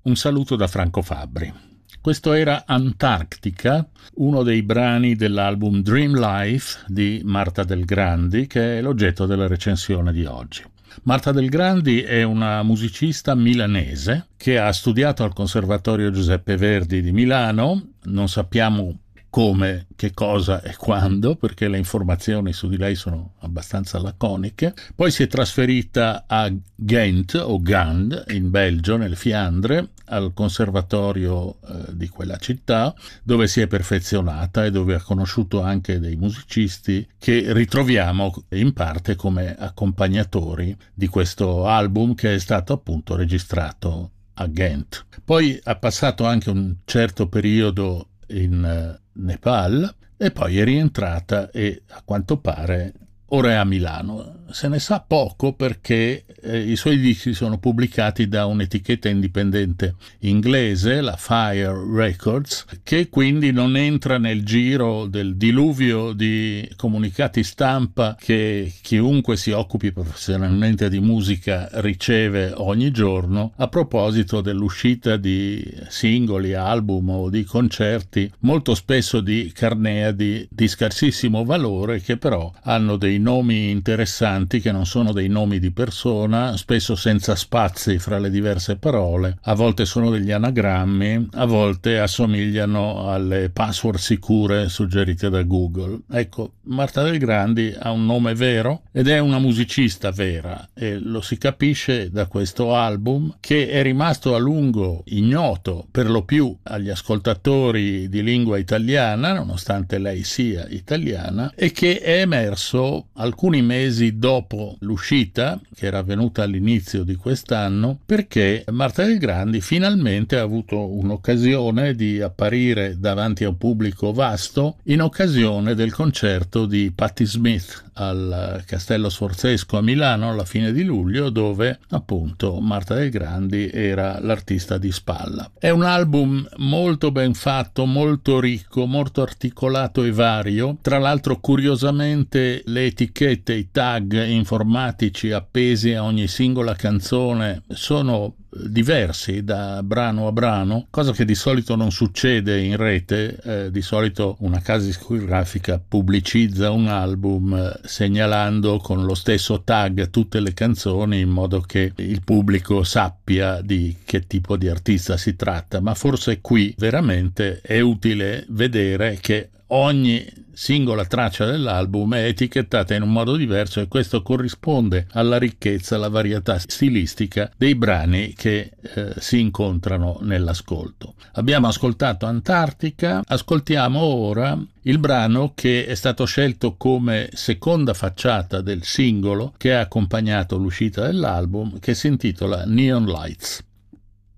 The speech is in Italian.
Un saluto da Franco Fabbri. Questo era Antarctica, uno dei brani dell'album Dream Life di Marta Del Grandi, che è l'oggetto della recensione di oggi. Marta Del Grandi è una musicista milanese che ha studiato al Conservatorio Giuseppe Verdi di Milano. Non sappiamo come, che cosa e quando, perché le informazioni su di lei sono abbastanza laconiche. Poi si è trasferita a Ghent o Gand in Belgio, nel Fiandre, al conservatorio di quella città, dove si è perfezionata e dove ha conosciuto anche dei musicisti che ritroviamo in parte come accompagnatori di questo album, che è stato appunto registrato a Ghent. Poi ha passato anche un certo periodo in Nepal e poi è rientrata e a quanto pare ora è a Milano. Se ne sa poco perché i suoi dischi sono pubblicati da un'etichetta indipendente inglese, la Fire Records, che quindi non entra nel giro del diluvio di comunicati stampa che chiunque si occupi professionalmente di musica riceve ogni giorno a proposito dell'uscita di singoli, album o di concerti, molto spesso di carneadi di scarsissimo valore, che però hanno dei nomi interessanti che non sono dei nomi di persona, spesso senza spazi fra le diverse parole, a volte sono degli anagrammi, a volte assomigliano alle password sicure suggerite da Google. Ecco, Marta Del Grandi ha un nome vero ed è una musicista vera, e lo si capisce da questo album, che è rimasto a lungo ignoto per lo più agli ascoltatori di lingua italiana, nonostante lei sia italiana, e che è emerso alcuni mesi dopo l'uscita, che era avvenuta all'inizio di quest'anno, perché Marta Del Grandi finalmente ha avuto un'occasione di apparire davanti a un pubblico vasto in occasione del concerto di Patti Smith al Castello Sforzesco a Milano alla fine di luglio, dove appunto Marta Del Grandi era l'artista di spalla. È un album molto ben fatto, molto ricco, molto articolato e vario. Tra l'altro, curiosamente, le etichette, i tag informatici appesi a ogni singola canzone sono diversi da brano a brano, cosa che di solito non succede in rete. Di solito una casa discografica pubblicizza un album segnalando con lo stesso tag tutte le canzoni in modo che il pubblico sappia di che tipo di artista si tratta, ma forse qui veramente è utile vedere che ogni singola traccia dell'album è etichettata in un modo diverso, e questo corrisponde alla ricchezza, alla varietà stilistica dei brani che si incontrano nell'ascolto. Abbiamo ascoltato Antarctica, ascoltiamo ora il brano che è stato scelto come seconda facciata del singolo che ha accompagnato l'uscita dell'album, che si intitola Neon Lights.